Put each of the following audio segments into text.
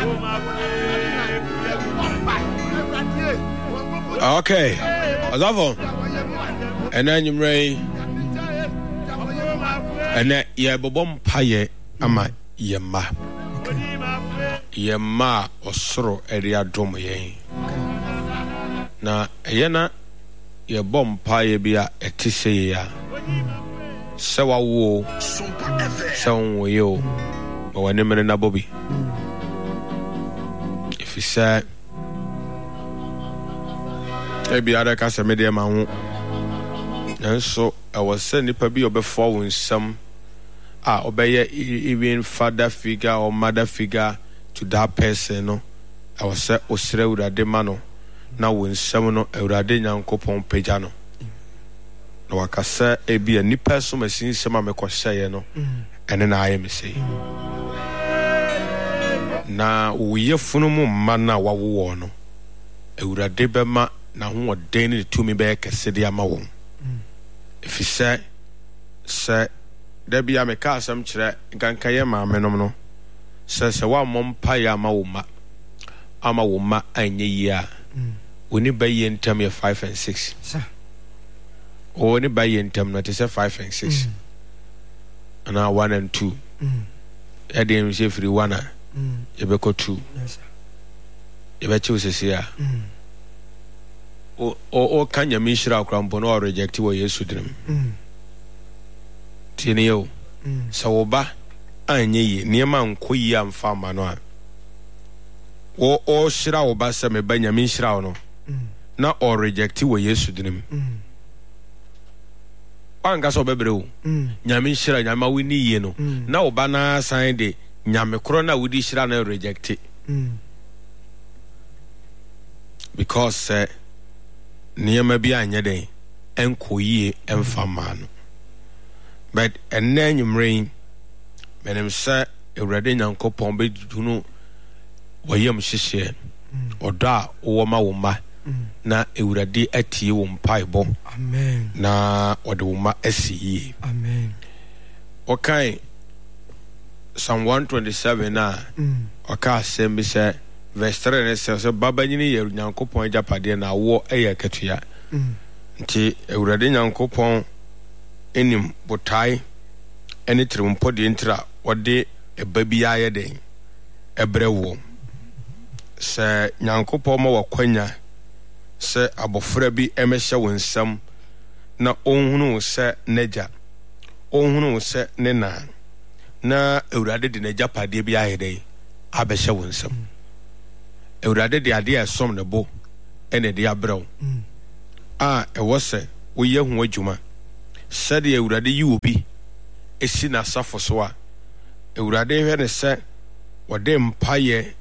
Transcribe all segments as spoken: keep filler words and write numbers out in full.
Okay. Azavo. And then you ray. And then ye bobom paye ama yema. Yema osoro area dom ye. Na yena ye bom paye bia etise ya. Sewa wo. Sewa yo. Wane mene na bobi. If you say ebi ada ka se media ma hu nanso I was saying nipa bi obefo wo nsam a obeye even father figure or mother figure to that person no I was say osire urade ma no na wo nsam no urade nyankopon pagya no na wakasa ebi a nipa so masin nsam a mekɔhyɛ no ene na aye me sei na uye funu mu mma na wawo no urade bema na ho den ne tumi be kese de ama won if you say say there be am ka asam kire ganka ye ma menom no say say wa mompa ya ma wo ma ama wo ma anye yi a oni ba ye ntam ye five and six sir oni ba ye ntam no te say five and six and now one and two e dey me say free one a ye be ko two yes sir ye be chi osisi a o o kanya mishira krampo no reject wo Yesu dirim mm tini yo mm sawoba anye yi niema nkoyi amfa ma no a o o shira wo ba se me banya mishira no mm na o reject wo Yesu dirim mm anga so bebre wo mm nyame shira nyama wini yi no mm. na wo ba na san de nyame kro na wudi shira na reject mm because uh, niyama bi anya den enkoyie emfa ma no but enne nyumren menem sa ewrade nyankopon be dunu wayam hyehye odo a wo ma wo ma na ewrade atie wo mpaebo amen na ode wo ma asiye amen okay Psalm one twenty-seven na oka sembi se verse three ne se baba nyini ye nyankopon japade na wo eye ketua nti ewurade nyankopon enim botai eni trimpo de ntra wode eba bia ye den ebre wo se nyankopon ma wakwanya se abofra bi emehye wonsam na onhunu se neja onhunu se ne na na ewurade de ne japade bia ye den abehye wonsam ewurade de ade asom ne bo ene de abraw a e wose wo ye hu adwuma sade ewurade yi obi esi na safo so a ewurade hwe ne se wode mpaye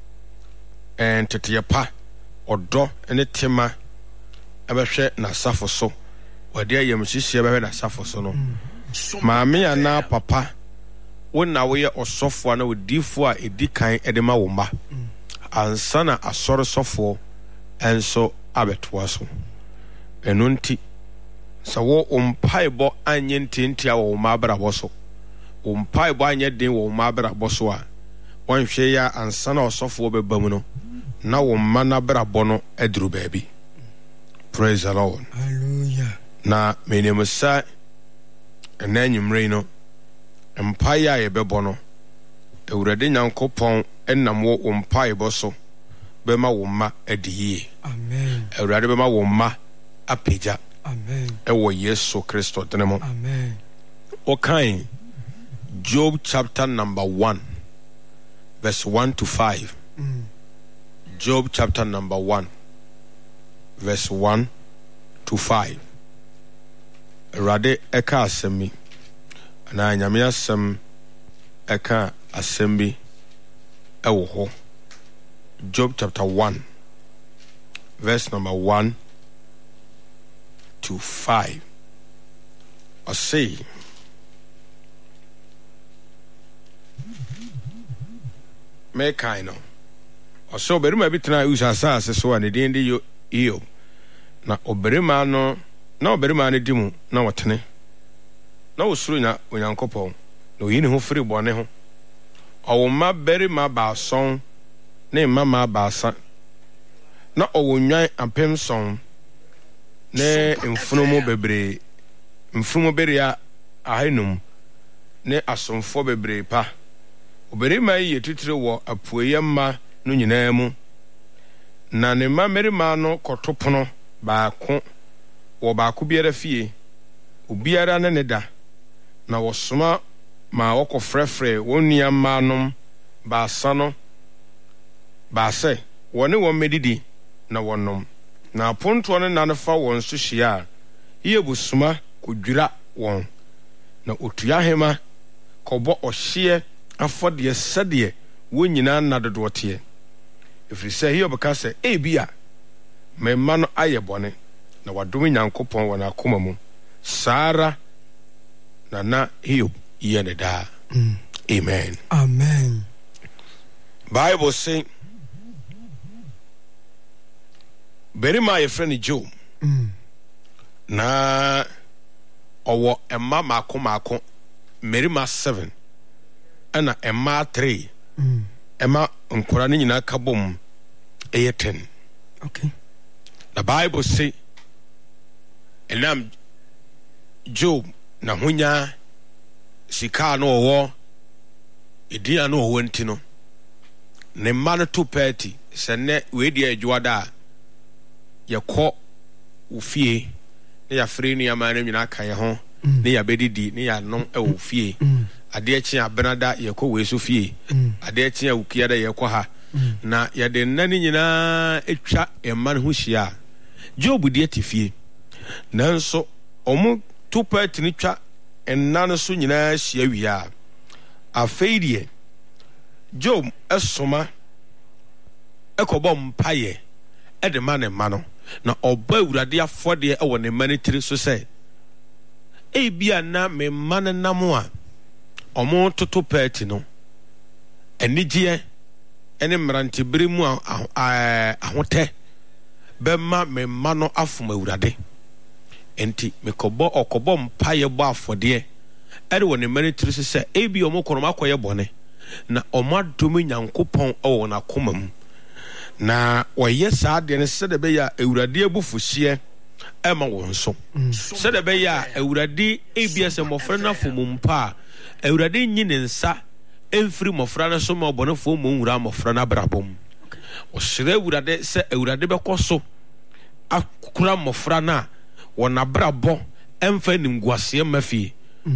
en tete pa odo ene tema abehwe na safo so wode ayem hihie abehwe na safo so no maame ya na papa wona wo ye osofo na odifo a edikan edema wo ma ansana asoro sofo enso abetoa so enunti sawo umpaibo anye ntinti a wo ma brabo so umpaibo anye den wo ma brabo so a wonhwe ya ansana osofo bebamu no na wo ma na brabo no aduru baabi. Praise the Lord. Hallelujah. Na menemusa enanyumre no empire ye bebo no ewurade nyankopon enam wo umpaibo so bema wo ma adiye. Amen. Ewurade bema wo ma apeja. Amen. Ewo Yesu Kristo tenemo. Amen. Okay. Job chapter number one, verse one to five. Mm. Job chapter number one, verse one to five. Rade eka asemi. Na nyame asem eka asembi ewo ho. Job chapter one, verse number one to five. I say, me kaino. Oso berima bitna usasa ase so ane de ndi yo iyo. Na oberima no na oberima ne dimu na wotene. Na osuru nya onyankopon. Na oyini ho firi bone ho. Owo ma berima ba son ne mama baasa na ɔwonwan apem son ne mfunumu bebre mfunumu beria ahenum ne asomfo bebre pa oberima yi titire wo apueyemma no nyinaa mu na ne mamerima no kotopono baako wo baako biara fie obiara ne ne da na wosoma ma wokofrefre wonia manom baasa no baase wone wo medidi na wonom na ponto ne nanefa won so hia iye busuma kodwira won na otua hema kɔbɔ ɔhye afɔde sɛdeɛ wonyina na dodoɔte efiri sɛ Hiob ka sɛ ebia memma no ayɛ bɔne na wadome Nyankopɔn wɔ n'akoma mu saara na na Hiob yɛ ne daa. mm. Amen. Amen. Bible say berima yɛfrɛ ne Job mm. na ɔwɔ ɛma maako maako merima seven ɛna ɛma three mm. ɛma nkora ne nyinaa ka bom ɛyɛ ten. Okay. The Bible say ɛnam Job na honya sika no ɔwɔ ɛdina no ɔwɔ nti no ne mma no to party sɛ nnɛ weedi adwoa da a yɛkɔ wo fie ne yɛafrɛ nnuama no nyinaa ka yɛ ho ne yɛbɛdidi ne yɛanom ɛwɔ fie adeɛ kye abena da yɛkɔ wei so fie adeɛ kye awukia da yɛkɔ ha na yɛde nna ne nyinaa atwa ɛma no ho hyia Job deɛ te fie nanso ɔmo to party ne twa ɛnna no so nyinaa hyia wie a afei deɛ Job ɛsoma ɛkɔbɔ mpaeɛ ɛde ma ne ma no na ɔba Awurade afɔdeɛ ɛwɔ ne ma ne tiri so sɛ ebia na me ma ne nam a ɔmo toto party no anigyeɛ ɛne mmerantebere mu ahotɛ bɛma me ma no afom Awurade enti mekɔbɔ ɔkɔbɔ mpaeɛ bɔ afɔdeɛ ɛde wɔ ne ma ne tiri so sɛ ebia ɔmo kɔnɔm akɔyɛ bɔne na ɔmo adome Nyankopɔn ɛwɔ n'akoma mu na wɔyɛ saa deɛ ne sɛde bɛyɛ a Awurade abufuhyeɛ ɛma wɔn so sɛde bɛyɛ a Awurade ebia sɛ mmɔfra no afom mpa a Awurade nyi ne nsa ɛmfiri mmɔfra no so ma ɔbɔnefoɔ mu nwura mmɔfra no abrabɔ mu ɔhyerɛ Awurade sɛ Awurade bɛkɔ so akora mmɔfra no a wɔn abrabɔ ɛmfa nimguaseɛ ma fie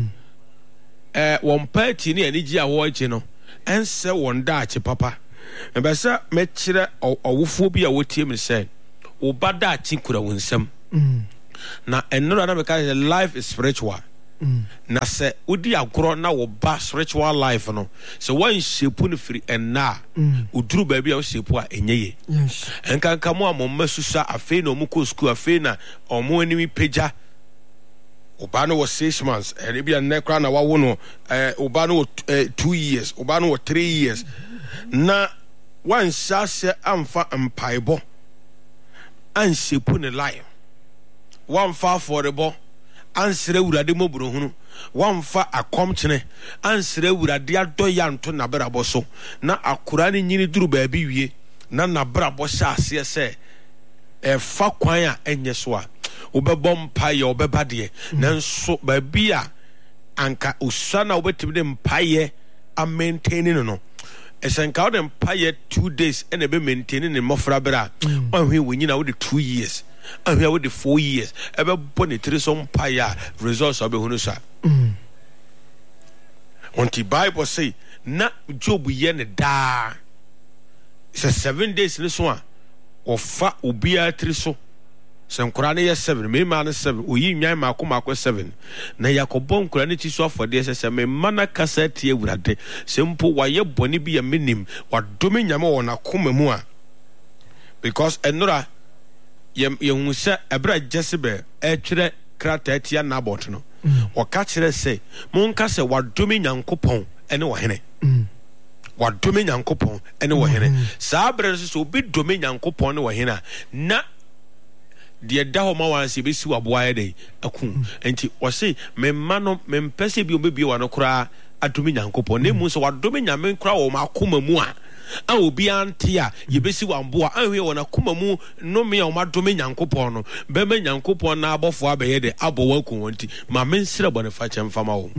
ɛɛ wɔn paati ne anigye a wɔregye no ɛnsɛ wɔn daakye papa mbɛsɛ mɛkyerɛ ɔwofoɔ bi a wɔtie me sɛ woba daakye kura wo nsɛm na ɛnora na meka sɛ life is spiritual na sɛ wodi agorɔ na woba spiritual life no sɛ woanhyepu no firi ɛnna a woduru baabi a wohyepu a ɛnyɛ ye ɛnkanka mo a mɔmma susa afei na ɔmo kɔ sukuu afei na ɔmo anim pagya oba no wɔ six months ɛne bia nnɛ koraa na wawo no oba no wɔ two years oba no wɔ three years na wanhyɛ ahyɛ amfa mpaebɔ anhyepu ne life wamfa afɔrebɔ ansere Awurade mɔborɔhunu wamfa akɔmkyene ansere Awurade adɔ yanto nabrabɔ so na akora ne nyini duru baabi wie na nabrabɔ hyɛ aseɛ sɛ ɛfa kwan a ɛnyɛ so a wobɛbɔ mpaeɛ wobɛba deɛ nanso baabi a anka osua na wobɛtumi de mpaeɛ a maintain no no ɛsɛnka wode mpaeɛ two days ɛna ɛbɛ maintain ne mmɔfra berɛ a ɔhwe wɔ nyina wode two years ahwe wode four years ɛbɛbɔ ne tiri so mpaeɛ a results a wobɛhu no so a ɔnti Bible say na Job yɛ ne daa sɛ seven days ne so a ɔfa obiara tiri so sɛ nkora ne yɛ seven mmarima no seven oyi nwan maako maako seven na yakɔbɔ nkora ne ti so afɔdeɛ sɛ sɛ memma no kasa tie Awurade sɛ mpo wayɛ bɔne bi a menim wadome Nyame wɔ n'akoma mu a because ɛnora yɛhu sɛ ɛberɛ Jezebel ɛtwerɛ krataa tia Nabot no wɔka kyerɛ sɛ monka sɛ wadome Nyankopɔn ɛne wɔhene wadome Nyankopɔn ɛne wɔhene saa berɛ no sɛ obi dome Nyankopɔn ne wɔhene a na deɛ da hɔ ma wansi bɛsi waboa yɛ dɛ aku enti wɔse memma no mempɛ sɛ bi ɔbɛbie wa no koraa adome Nyankopɔn na mu sɛ wadome Nyame koraa wɔ ma akoma mu a a obi ante a yebesi wamboa anwe wona kuma mu no me a omadome nyankopon no be me nyankopon na abofo abeye de abo waku wonti ma mensira bone fa chemfama wo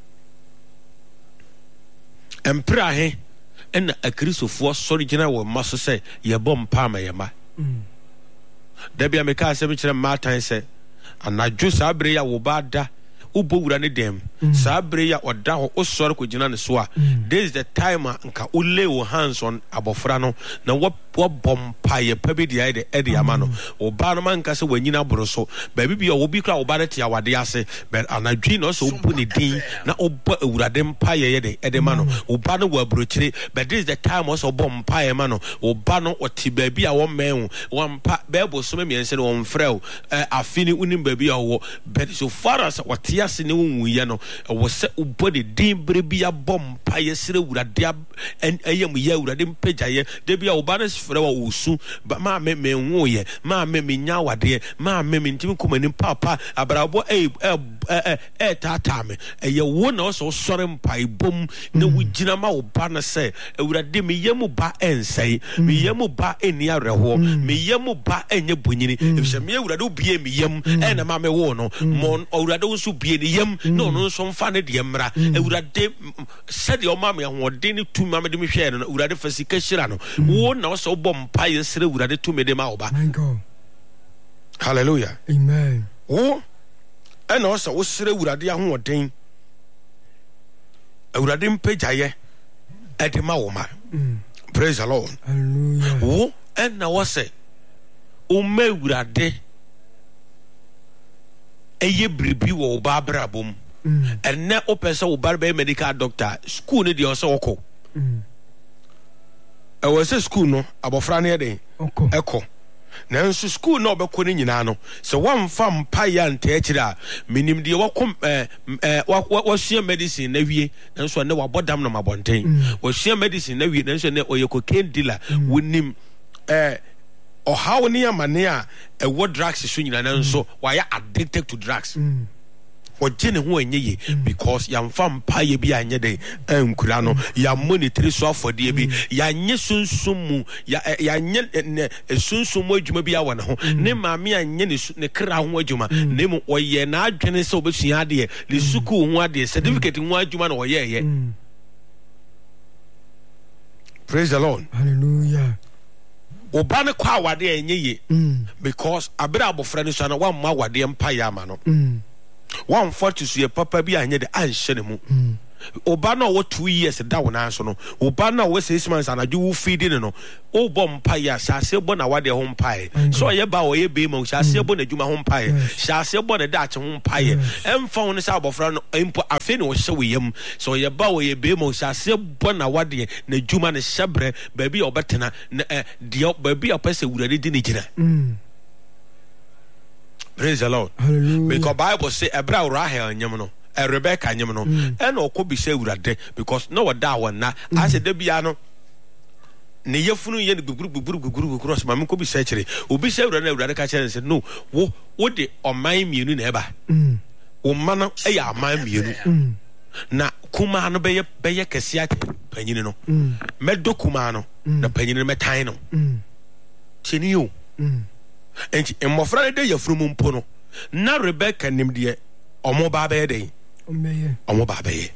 empra he en akristofo sori gina wo maso se ye bom pa ma ye ma da bia me ka se me kire matan se anadwo sabre ya wo bada ubo wura ne dem sabre ya oda ho osori ko gina ne so a this is the time nka ule wo hands on abofra no na wo bom pa ye pa bi dia de e de ama no oba no man ka se wanyina boro so ba bi bi wo bi kra oba de tia wade ase but anadwi no so obu ne din na oba ewurade mpa ye de e de ma no oba no wo abrochire but this is the time also bom pa ye ma no oba no oti ba bi a wo men wo mpa ba bo so me miense no wo mfrɛ afini unim ba bi a wo but so far as what ase ne wo ye no wo se obo de din bre bi a bom pa ye sire wurade en ayam ye wurade mpagya ye de bi a oba no frɛ wa usu ba ma me me nwo ye ma me me nya wade ma me me ntimi komani papa abrabo eh eh eh tata me eye wo na so sore mpai bom na wugina ma wo ba na se ewurade me yemu ba ensai me yemu ba eni areho me yemu ba enye bonyini efse me ewurade obie me yem e na ma me wo no mon ewurade wo so bie ne yem no no so mfa ne de mra ewurade se de o ma me ahode ne tu ma me de me hwe no ewurade fasika hira no wo na so bom pa yesre ewurade tu me de ma oba. My God. Hallelujah. Amen. Wo e na so wo sre ewurade ahoden ewurade mpagyaye e de ma wo ma. Praise the Lord. Hallelujah. Wo e na wo se o ma ewurade eye bribi wo ba brabom enne o pese wo bar be medical doctor school ne de o se woko e wo se school no abofra ne de eko na nso school no obekọ ne nyina no se wamfa mpa ya nta akira minim de wakom eh wasua medicine na wie nso ne wabodam na mabonten wasua medicine na wie nso ne oyekokend dealer wonim eh or how near mania a what drugs is swinging and so why are addicted to drugs or jenny who ye because yam fam pie be anya day and kurano ya monetary so for the be ya nye sun sumu ya ya nye sun sumu juma bi awana ho ne maami anya ne ne kra ho adwuma ne mu oye na adwene se obesua de le suku ho ade certificate ho adwuma na oye ye. Praise the Lord. Hallelujah. Obane kwa wade enye ye because abira abofra ni so na wa ma wade mpa ya ma no one forty so ye papa bi anye de anhye ne mu oba na wo two years da wona so no oba na wo six months anaju wo feeding no o bom pa ya shase bo na wade ho mpa so ye ba wo ye be ma shase bo na djuma ho mpa shase bo na da che ho mpa emfa won sa abofra no empo afi ne wo hye wo yam so ye ba wo ye be ma shase bo na wade na djuma ne hyebre ba bi obetena de ba bi opese wurade di ne gina. Praise the Lord. Hallelujah. Because Bible say Ebra Rahel nyem no e Rebecca nyem no e na okobi se wurade because no wada won na ase da bia no ne yefunu ye ne guguru guguru guguru guguru so ma me kobi se kire obi se wurade na wurade ka kire se no wo wo de oman mienu na eba wo ma no e ya aman mienu na kuma no beye beye kese ake panyini no medo kuma no na panyini no metan no cheni yo enti emofra de yafrum mpo no na Rebecca nim de omo ba be de Omeye omo ba be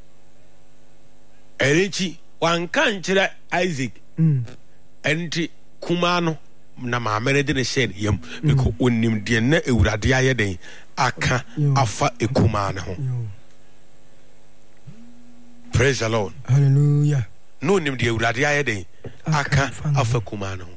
erichi wan kan kire Isaac enti kuma no na ma mere de ne shed yam because onim de na ewurade aye den aka afa ekuma ne ho. Praise the Lord. Hallelujah. No nim de ewurade aye den aka afa kuma ne ho.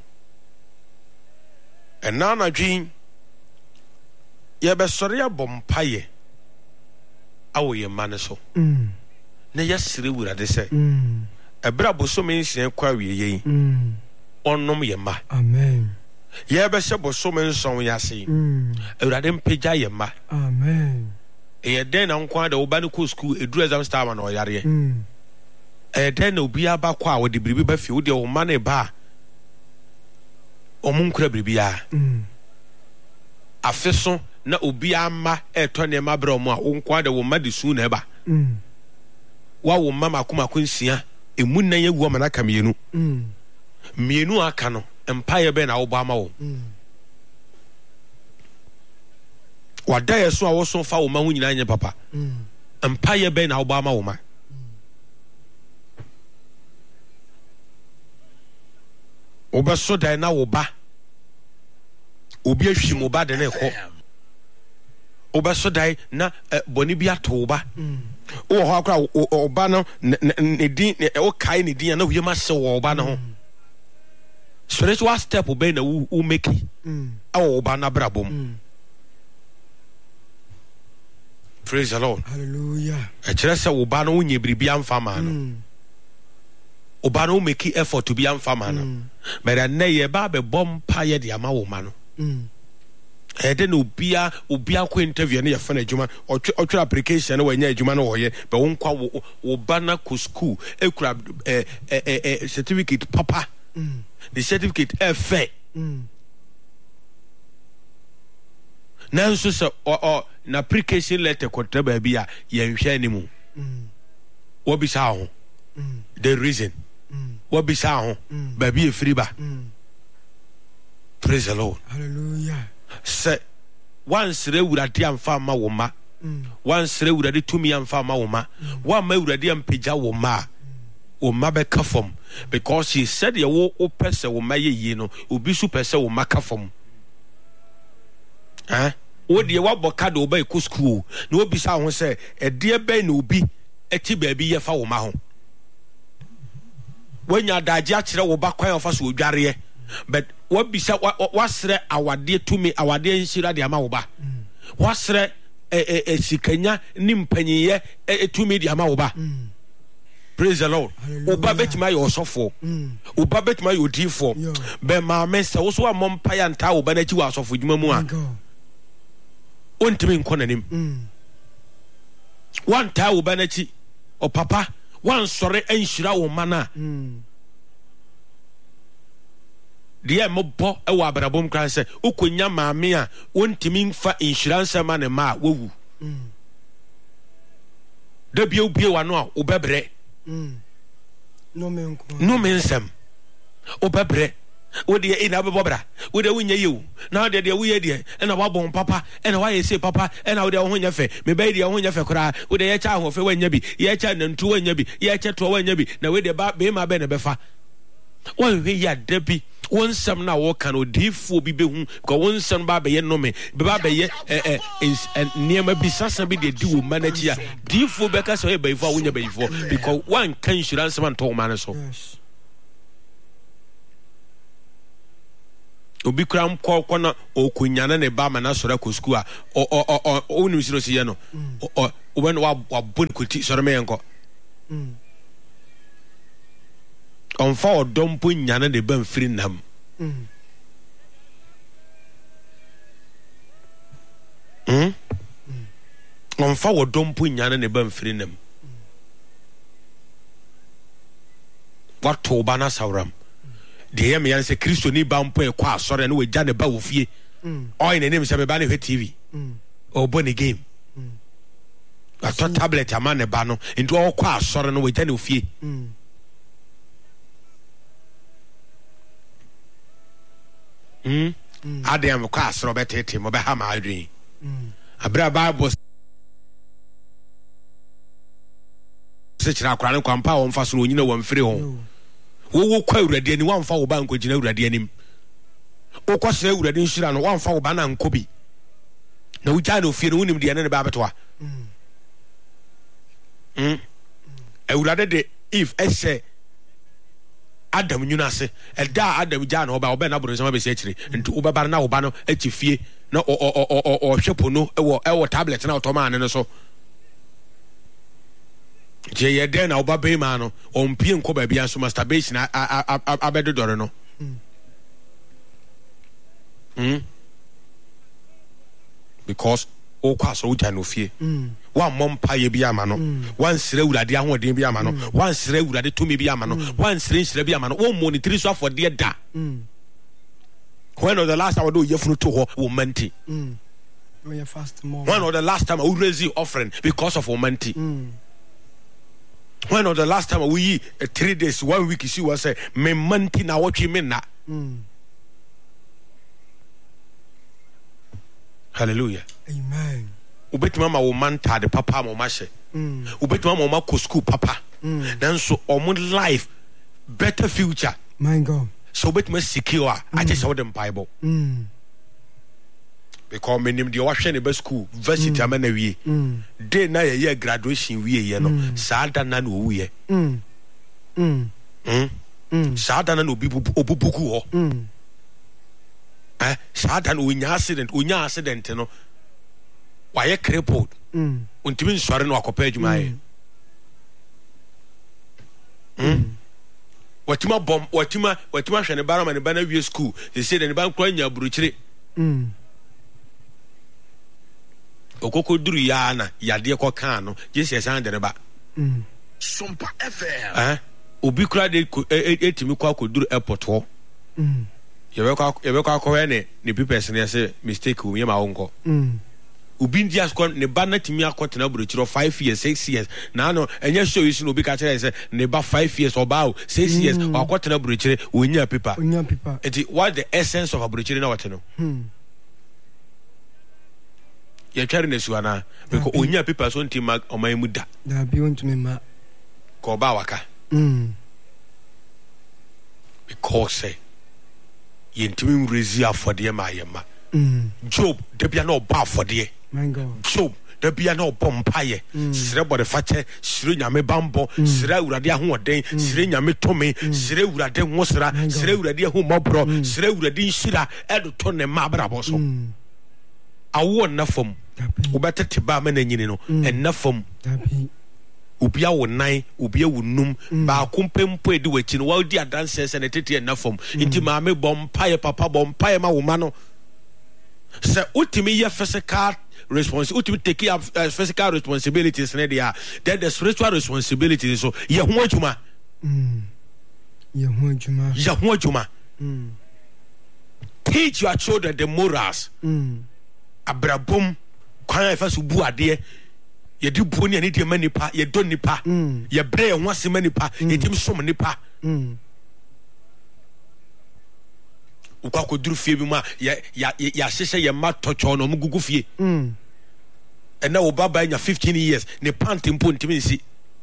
And now na dream ye be sori abom paye awo ye mane so mm na yesire wurade se mm ebra boso me nsen kwa wie ye mm onnom ye ma amen ye be se boso me nson yase mm ewurade mpagya ye ma amen e den na nkwa da oba ne ko school edu exam star ma na oyare mm e den na obi aba kwa wo de biribi ba fi wo de wo ma ne ba omunkura bibia mm afeso na obi ama eto ne ma bra omo a wonkwa de wo ma de su na eba mm wa wo ma makoma konsia emu nan ye wu amana kamienu Mm. mienu aka no empire be na wo ba ma wo Mm. wada ye so a wo so fa wo ma hu nyina nye papa Mm. empire be na wo ba ma wo ma wo be so dai na wo ba obi ahwi mo ba de na ekọ wo be so dai na boni bi ato wo ba Mm. wo ho akra wo ba no ne din wo kai ne din na wo yema se wo ba no ho spiritual step be na wo make Mm. awo ba na brabom. Mm. Praise the Lord. Hallelujah. A chere wo ba no wonye biribi amfa ma no. Mm. O ba no make effort to be amfa ma no. Mm. But na ye ba be bom pa ye de ama wo ma no. Mm. E de no obia obia ko interview na ye fa na adwuma otwe application na wanya adwuma na wo ye be wo nkwa wo ba na ko school ekura eh eh certificate papa. Mm. The certificate e fe. Mm. Nanso so o na application letter kwatra ba bia ye nhwe ni mu. Mm. Wo bi sa ho. Mm. The reason. Mm. Wo bi sa ho. Mm. Ba bi e free ba. Mm. Praise the Lord. Hallelujah. Se once re wurade amfa ma wo ma. Mm. Once re wurade tumi amfa ma wo ma. One ma wurade ampagya wo ma. Wo ma be ka fom because he said ye wo opese wo ma ye yi no obi su pese wo ma ka fom. Eh? Wo de wa boka de oba e school na obi sa ho se e de be na obi eti ba bi ye fa wo ma ho. Wanya daje a kire wo ba kwan ofa so odware but what be say wasre awade tumi awade nhira de ama wo ba wasre e e sikanya ni mpanyiye e tumi de ama wo ba. Praise the Lord. Oba betima yo osofo oba betima yo difo be ma me se wo so amompa ya nta oba na chi wa asofo djuma mu a ontimi nko nanim wan ta oba na chi o papa wan sore anhira wo mana de mo bo e wa abrabom kran se ukonya maame a wontimi mfa insurance ma ne ma wowu de bie bie wa no a obebre no men ko no men sem obebre wo de ina bebobra wo de wunya yewu na de de wo ye de na wa bon papa na wa ye se papa na wo de ho nya fe me bai de ho nya fe kora wo de ye cha ho fe wanya bi ye cha nantu wanya bi ye cha to wanya bi na we de ba be ma be ne befa wo we ya de bi won sam na wo kan odifo bi be hu ko won sam ba be ye no me be ba be ye eh eh niema bi sasa bi de di wo manachi a difo be ka so ye bai fo wonya bai fo because one kan insurance man to man so yes obi kram ko ko na okunyana ne ba mana sora ko school a o o o onu siro si ye no o o when wa wa bon ko ti sora me enko mm on fa odom po nyana de ban firi nam mm hm on fa odom po nyana ne ban firi nam wa to ba na sawram de yem yan se Kristo ni ba mpo e kwa asore na we gya ne ba wo fie mm oy ne nim se be ba ne hwe T V mm o bo ne game mm ato tablet ama ne ba no nti o kwa asore na we gya ne wo fie mm hm adem kwa asore betete mo be ha ma adwen mm abra bible se kira akra ne kwampa wo mfa so onyina wo mfiri ho wo wo kwa awurade ani wo mfa wo ba nko gina awurade anim wo kwa se awurade nhira no wo mfa wo ba na nko bi na wo gya no fie no wonim de ne ba betoa mm hm awurade de if ese Adam nyuna se elda Adam gya no ba wo be na boro se ma be se akire nti wo beba na wo ba no achi fie na o o o o o hwepo no e wo e wo tablet na otoma ane no so je ye den na oba be ma no on pie nko ba bia so masturbation abedodore no mm because o kwa so uja no fie mm wan mompa ye bia ma no wan sire urade ahoden bia ma no wan sire urade tumi bia ma no wan sire sire bia ma no wo monitor so for de da mm when was the last time we do yefunu to ho wo manti mm we are fast more when was the last time we raise offering because of wo manti mm when was the last time we uh, three days one week she was say me monty na what you mean na Mm. hallelujah Amen. Ubetima ma wo manta de papa mo ma hye Mm. Ubetima ma ma ko school papa Mm. nanso omo life better future My God. so ubetima secure I just saw them Bible Mm. because me nim de wa hwe ne ba school varsity amana wie Mm. day na ye ye graduation wie ye no saa da na no wu ye Mm. Mm. mm Mm. saa da na no obi obubuku ho Mm. eh saa da na onya accident onya accident no wa ye crippled Mm. untimi nsɔre no akɔpɛ adwuma yɛ mm watima bom watima watima hwɛ ne ba ma ne ba na wie school they say ne ba nkɔ nya burukyire Mm. okoko duru ya na yade kɔ kan no Jesus san de ne ba Mm. Sumpa F M. eh obi kura de etimi kɔ akɔduru airport hɔ Mm. yɛbɛkɔ yɛbɛkɔ akɔhwɛ ne ne papers ne yɛsɛ mistake wo yɛma wo nkɔ Mm. obi ndi askɔ ne ba na timi akɔtena burukyire five years six years na no ɛnyɛ show yi so no obi ka kyerɛ sɛ ne ba five years ɔba o six years akɔtena burukyire wonya paper Onya pipa. enti what the essence of aburukyire na wɔte no Hmm. yɛtware no asu anaa because onya paper so nti ma ɔman mu da Da bi want me ma. ka ɔba waka Mm. because sɛ yɛntimi nwurɛsi afɔdeɛ ma yɛ ma Mm. Job da bia na ɔbɔ afɔdeɛ My God. Job da bia na ɔbɔ mpayɛ serɛ bɔde fakyɛ serɛ nyame bambɔ serɛ awurade ahoɔden serɛ nyame tome serɛ awurade nwosra serɛ awurade ahummɔborɔ serɛ awurade nhyira ɛde to ne ma abrabɔ so Mm. awoɔ nna fam Da bi. wobɛtete ba ma no nyini no ɛnna fam Da bi. obi awo nan obi awo num baako mpempo edi w'akyi no wadi adanse sɛ ne tete ɛnna fam nti maame bɔ mpaeɛ papa bɔ mpaeɛ ma wo ma no sɛ utimi yɛ physical responsibility utimi take up uh, physical responsibilities ne dia then the spiritual responsibilities so yɛ ho adwuma Mm. Ye ho adwuma. yɛ ho adwuma Mm. teach your children the morals Mm. abrabom kwan a ɛfa so bu adeɛ yɛde buo ne ani deɛ ma nipa yɛdɔ nipa Mm. yɛbrɛ yɛn ho ase ma nipa yɛdim som nipa Mm. ukwa koduru fie bi mu a yɛ yɛ yɛahyehyɛ yɛn ma tɔtwɔɔ na ɔmo gugu fie Mm. ɛnna wo baba nya fifteen years ne panty mpo ntimi nsi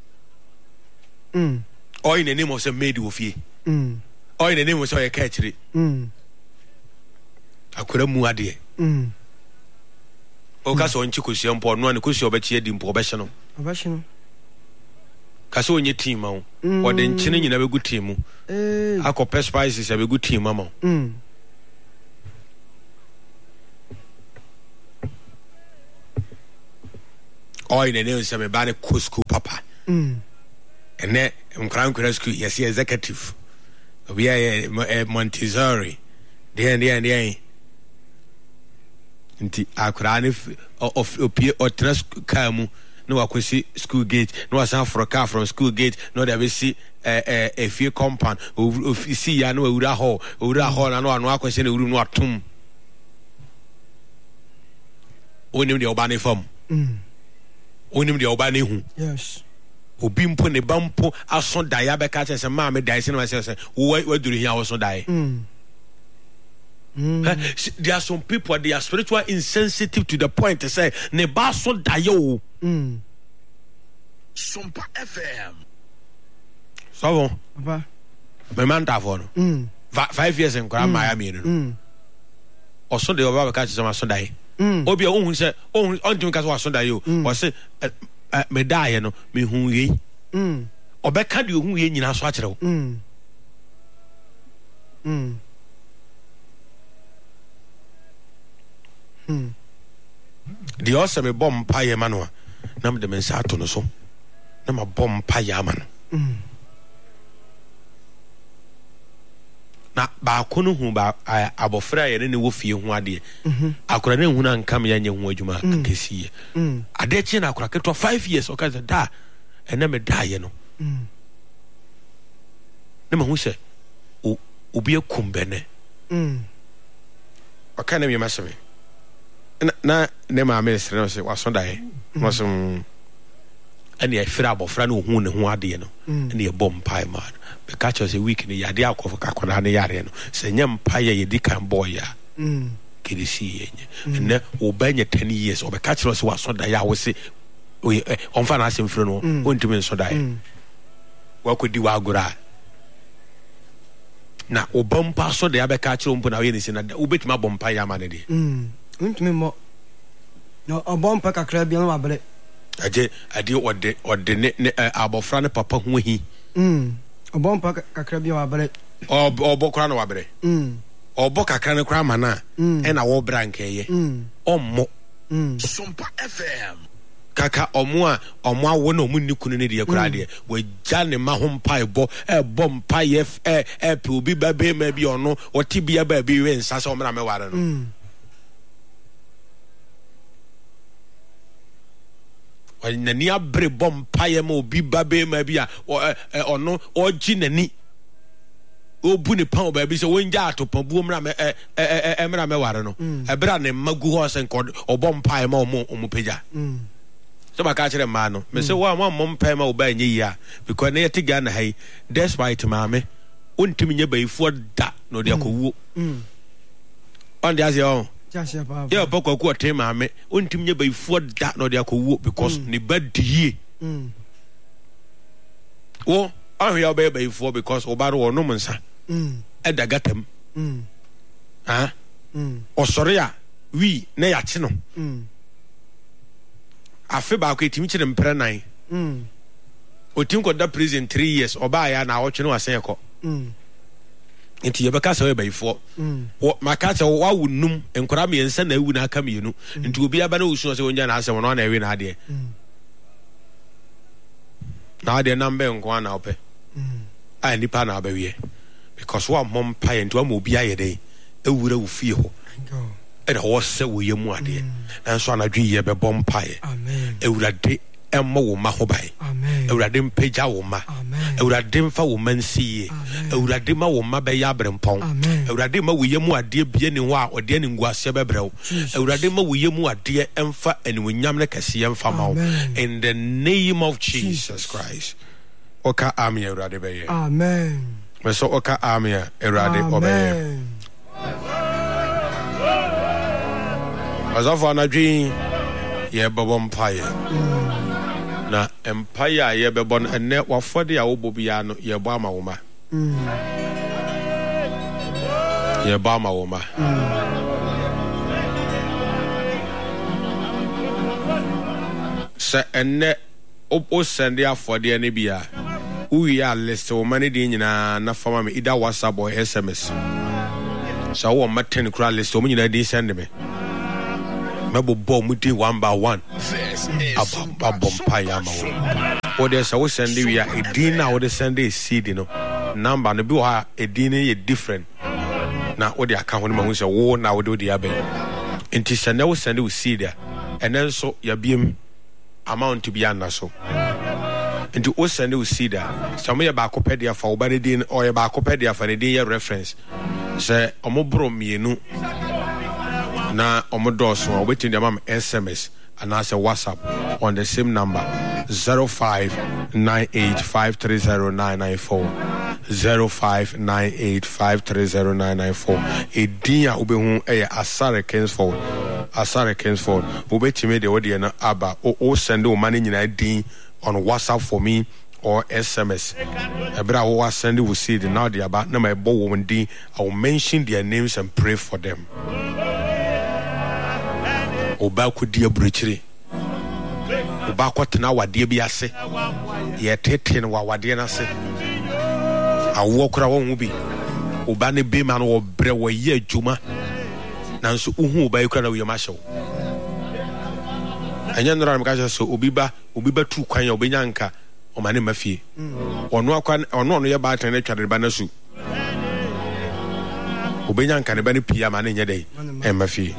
Mm. ɔyɛ n'anim sɛ maid wɔ fie Mm. ɔyɛ n'anim sɛ ɔyɛ ka akyire Mm. akora mu adeɛ Mm. ɔka sɛ ɔnkye kosua mpo ɔno a ne kosua ɔbɛkye adi mpo ɔbɛhye no Abashi no. ka sɛ ɔnyɛ tii ma wo ɔde nkyene nyina bɛgu tii mu Eh. akɔpɛ spices a bɛgu tii ma ma wo Mm. ɔyɛ n'anim sɛ meba ne kɔ school papa Mm. ɛnɛ nkora nkora school yɛsɛ executive obi a yɛ Montessori deɛ deɛ deɛ nti akora ne opie ɔtena kaa mu na wakɔsi school gate na wasan foro car from school gate na ɔde abɛsi efie compound si ya na wawura hɔ owura hɔ na na wano akɔhyɛ na wuru no atom wonim deɛ ɔba ne fam Mm. wonim deɛ ɔba ne hu Yes. obi mpo ne ba mpo aso dae abɛka kyerɛ sɛ maame dae sɛ na wasɛ sɛ waduru hia wɔso dae Mm. Mm. there are some people they are spiritual insensitive to the point to say ne ba so dae o Mm. Sumpa F M. so Aba. me man ta for no Mm. five years in Korea Miami no Mm. ɔso de ɔba bɛka kyerɛ sɛ maso dae Mm. obi a ohun sɛ ohun ɔntumi ka sɛ waso dae o ɔse me dae no me hu yei Mm. ɔbɛka de ohun yei nyina so akyerɛ wo Mm. Mm. Mm. deɛ ɔsɛ me bɔ mpaeɛ ma no a na mede me nsa ato no so na mabɔ mpaeɛ ama no Mm. na baako no hu ba abɔfra a yɛne ne wɔ fie ho adeɛ akora ne hu no anka me yɛnyɛ ho adwuma kɛsiɛ Mm. adeɛ kye na akora ketewa five years ɔka sɛ da ɛnɛ me daeɛ no Mm. ne mahu sɛ o- obi akum bɛnɛ Mm. ɔka ne miɛma sɛ me na na ne maame srɛ no sɛ waso daeɛ na ɔsɛ and ye fra abofra no hu ne ho ade no and ye bom pai ma be catch us a week ni yade akofa kakona ne yare no se nyem pai ye di kan boy ya mm kidi si yenye and wo banye ten years or be catch us wa so da ya wo se we on fa na asem fro no ontimi so da ye wa kodi wa agora na obompa so da ya be catch ro mpo na we ni se na obetima bompa ya ma ne de mm ontimi mo no obompa kakra bia no abere aje ade ode ode ne abofra ne papa ho hi mm obompa kakra bia wabere obo kra no wabere mm obo kakra ne kra mana e na wo bra nkeye ommo Sumpa F M kaka omo a omo awo na omo ni kunu ne de kra de wagya ne ma ho mpa ebo e bom mpa ye e e pe obi ba be ma bi ono oti bia ba bi we nsa so mra me ware no nani abre bom paye ma obi babe ma bia ono oji nani obu ne pan ba bi se wonja atopa bu mra me e e mra me ware no e bra ne magu ho sen kod obom paye ma omo omo peja so ba ka kire ma no me se wa ma mom paye ma oba nyi ya because na yeti ga na hai despite ma me ontimi nya baifo da no de akowo on de azie on yeah, poko ku ote maame ontim nya baifo da no de akowo because ne badie mm wo ahwe ya ba baifo because obaro wono munsa mm edagatam mm ah mm osore ya wi na ya che no mm afi ba ko etimi kire mpre nan mm otim ko da prison three years oba ya na awotwe no asen ko mm nti yebeka se we baifo wo makata wa wunum enkora me yensa na ewu na aka me yenu nti obi aba na usu se wonja na asem no na ewe na ade na ade nambe nko na ope a nipa na abawie because wa mom paye nti wa mo obi ayede ewura wo fie ho e da wo se wo yemu ade na so anadwe ye be bom paye amen ewurade emmo wo ma ho bai amen ewurade mpeja wo ma amen ewurade mfa wo mansiye ewurade ma wo ma be ya brempon ewurade ma wo yemu ade bie ni ho a ode ni nguase be brew ewurade ma wo yemu ade emfa eniwonyam ne kase emfa ma wo in the name of Jesus Christ oka amen ewurade be ye amen me so oka amen ewurade obeye azafa na dwi ye bobom paye na empire ye be bon ene wafode ya wobo bia no ye bo ama wo ma mm ye bo ama wo ma se ene o sende afode ne bia uwi ya list wo mane de nyina na fama me ida WhatsApp or S M S so wo maten kra list wo nyina de send me mebo bo mu di one by one abom paya ma wo de so send we ya edin na wo de send e seed no number no bi wa edin ye different na wo de aka ho no ma hu se wo na wo de de abe enti send wo send we seed ya enen so ya biem amount bi ana so enti wo send we seed ya so me ya ba kopedia fa wo ba de din o ya ba kopedia fa de din ye reference se omobro mienu na omodoso obetin dem am S M S and as a WhatsApp on the same number zero five nine eight five three zero nine nine four zero five nine eight five three zero nine nine four edin a obehu eh Asare Kingsford Asare Kingsford obetime de wode na aba o send o man nyina din on WhatsApp for me or S M S ebra wo send we see the now the aba na my bo wo din I will mention their names and pray for them oba ko die bruchiri oba ko tena wade bi ase ye tete no wade na ase awo kura wo hu bi oba ne be ma no wo bre wo ye adwuma nanso uhu oba kura na wo yema hyew anya nra me ka so obi ba obi ba tu kwan ya obenya nka o ma ne mafie ono akwa ono ono ye ba tan na twade ba na su obenya nka ne ba ne pia ma ne nye dai e mafie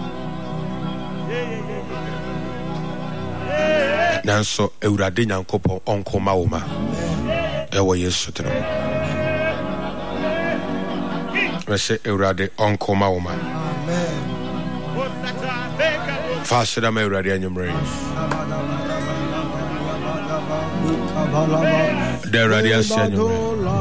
nanso ewurade nyankopon onko ma wo ma ewo Yesu tro wese ewurade onko ma wo ma amen fasida ma ewurade anyumre The radio signal.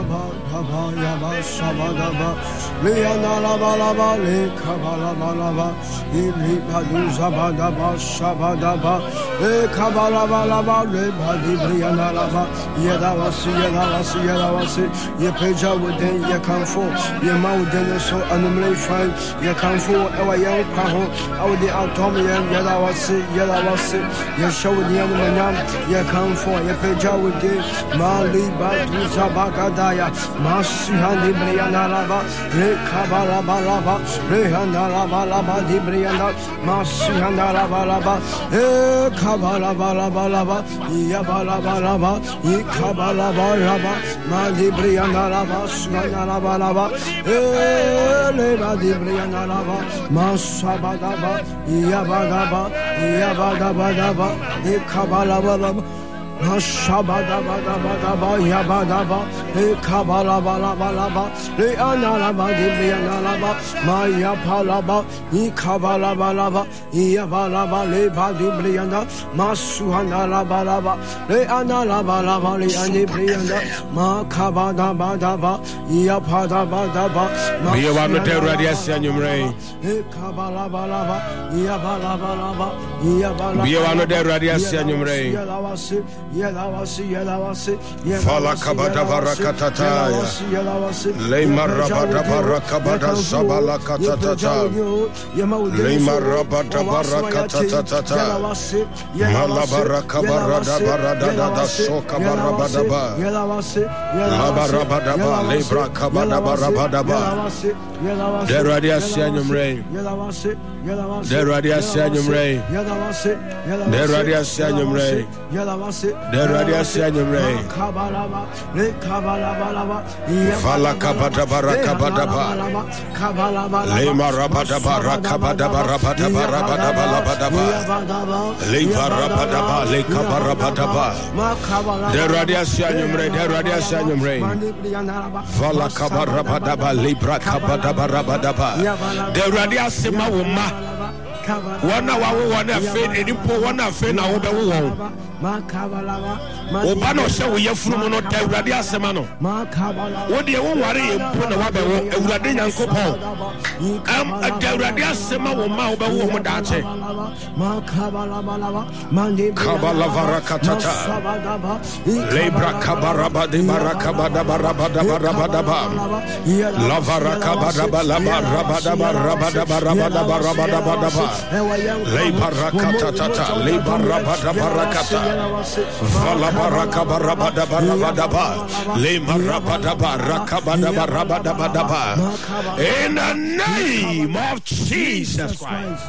Ye peja within ye can for ye mountain so animal fine ye can for our young paho our the atomian yada was yada was ye show the animal ye can for ye peja within mali batu sabagadaya masi handi briana lava le kabala balaba le handala balaba di briana masi handala balaba e kabala balaba lava ya balaba lava ye kabala balaba mali briana lava sugana balaba e le badi briana lava masabadaba ya badaba ya badaba daba e kabala balaba Shabada bada bada ba ya bada ba le kabala bala bala ba le anala ba di anala ba ma ya pala ba ni kabala bala ba ya bala ba le ba di brianda ma suhana la bala ba le anala bala ba le ani brianda ma kabada bada ba ya pada bada ba we want to tell radio signal le kabala bala ba ya bala bala ba ya bala we want to tell radio signal Fala kabada barakatata Le marabada barakabada sabala katata Le marabada barakatata Mala barakabarada barada da soka barabada ba La barabada ba le brakabada barabada ba The radio signal rain The radio signal rain The radio signal rain The radio signal rain. Fala kabada barakabada ba. Le marabada barakabada barabada barabada barabada ba. Le barabada ba le kabarabada ba. The radio signal rain. The radio signal rain. Fala kabarabada ba le brakabada barabada ba. The radio sima woma. Wana wawo wana fe edipo wana fe na wo be wo oba no se wo yefunu mo no ta urade asema no wo de wo ware yempo na wa be wo urade nyankopon am ata urade asema wo ma wo be wo mo daache kabala varakatata lebra kabaraba de barakabada barabada barabada ba la varakabada barabada barabada barabada barabada barabada Le barakata tata, le barabada barakata, vala baraka barabada barabada ba, le marabada barakabada barabada badaba. In the name of Jesus Christ.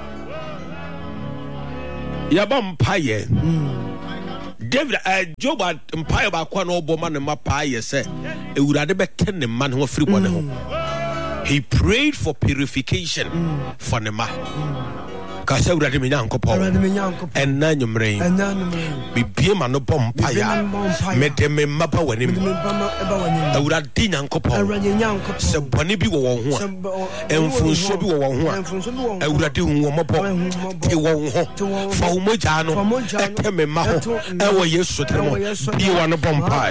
Yabam paye. David, uh, Job empire ba kwa no bo man ma paye se. E urade be ken ne man ho free bone ho. He prayed for purification mm. for Nema. Kasa urade me nyankopon en na nyumren bibie ma no bompaya me de me maba wani urade nyankopon se bone bi wo won ho enfunso bi wo won ho urade hu wo mobo ti wo ho fa wo moja no ete me ma ho e wo Yesu tremo bi wo no bompaya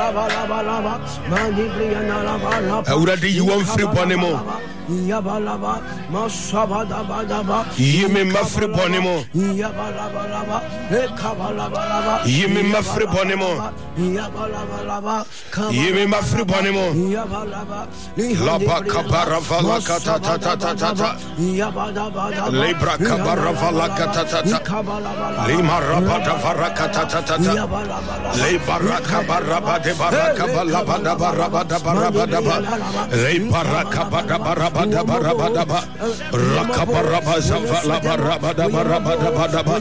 urade yi won free bone mo Yabalaba, Masabada Badaba, Yimi Mafri Bonimo, Yabalabalaba, Kabalabalaba, Yimi Mafri Bonimo, Yabalabalaba, Yimi Mafri Bonimo, Yabalaba, Laba Kabaravala Katatata, Yabadabada, Libra Kabaravala Katatata, Lima Rabada Varakatata, Libara Kabaraba de Barakabalabada Barabada Barabadaba, Libara Kabada Barabada barabada rakabaraba zavala barabada barabada barabada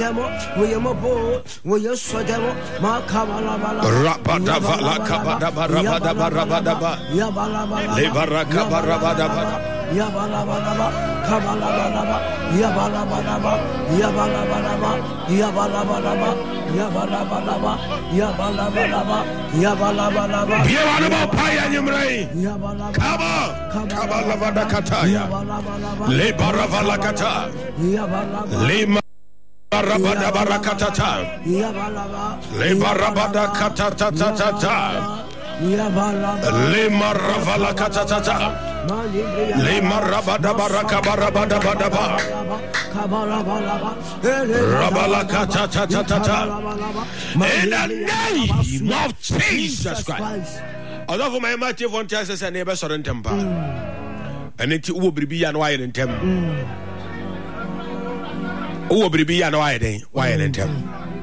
rabada vala kabada barabada barabada lebaraka barabada Yabalabalaba, Kabalabalaba, Yabalabalaba, Yabalabalaba, Yabalabalaba, Yabalabalaba, Yabalabalaba, Yabalabalaba. Yabalaba, Paya Yumray, Kaba, Kabalavada Kataya, Lebaravalakata, Lema. Barabada barakatata. Le barabada katatatata. Le maravala katatata. Le marabada baraka barabada badaba. Rabala katatatata. In the name of Jesus Christ. Although for my mighty one chances and never surrender temper. And it will be an wire in tem. Oh, be an wire in wire in tem.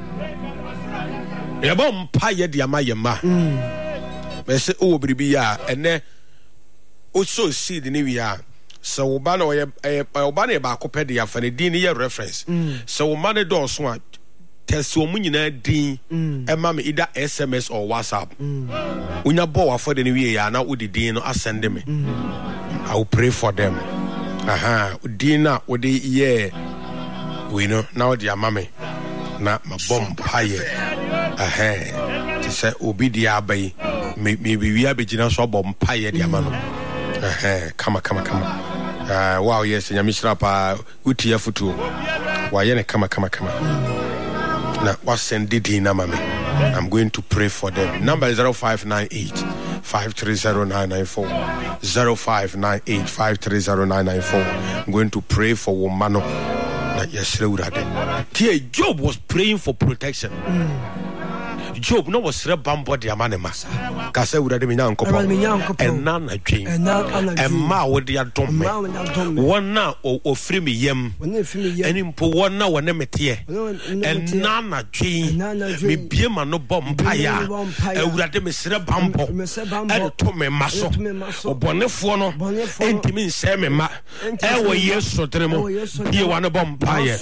A bomb pie diamayama. May say, oh, be ya, and then also see the new year. So, Bano, a Obani Bacopedia for the D N A reference. So, money doors want. Test so many din and mammy either S M S or WhatsApp. When you bow for the new year, now with the din or send them. I will pray for them. Aha, dinner with the year. We know now, dear mammy. Not my bomb pie. Aha, to say, Obidia bay. Maybe we are beginning to bomb pie, dear man. Aha, come on, come on, come on. Uh, wow, yes, and Yamishrapa, Utia Futu. Why, come on, come on, come on. Now, what's send it in Namami? I'm going to pray for them. Number is zero five nine eight, five three zero nine nine four. zero five nine eight, five three zero nine nine four. I'm going to pray for Womano. Yes, Job was praying for protection. Mm. Job no was a bambo de amanema. Kase would have been uncle and none a dream. And ma would the atom. One now or free me yem. And impo one now and emetie. And none a dream. Me be man no bomb paya. And would have been a bambo. And to me maso. Or bonefono. And to me semi ma. And we yes so tremo. You want a bomb paya.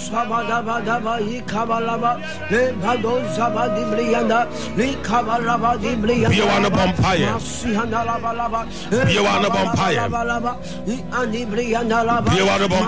Be one a vampire. Be one a vampire. Be one a vampire.